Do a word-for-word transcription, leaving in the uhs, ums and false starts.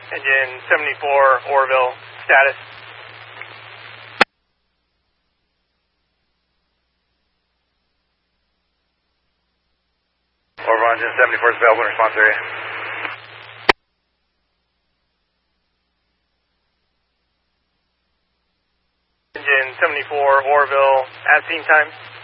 Engine seventy-four, Orville, status. Orville engine seventy-four is available in response area. Engine seventy-four, Orville, at scene time.